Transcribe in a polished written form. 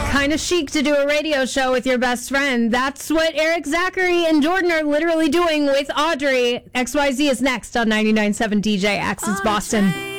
kind of chic to do a radio show with your best friend. That's what Eric Zachary and Jordan are literally doing with Audrey. XYZ is next on 99.7 DJ Access Boston.